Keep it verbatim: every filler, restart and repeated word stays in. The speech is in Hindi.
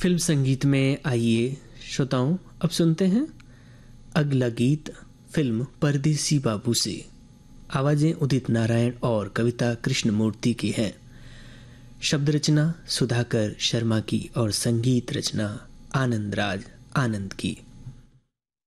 फिल्म संगीत में आइए श्रोताओं अब सुनते हैं अगला गीत फिल्म परदेसी बाबू से। आवाजें उदित नारायण और कविता कृष्णमूर्ति की हैं। शब्द रचना सुधाकर शर्मा की और संगीत रचना आनंद राज आनंद की।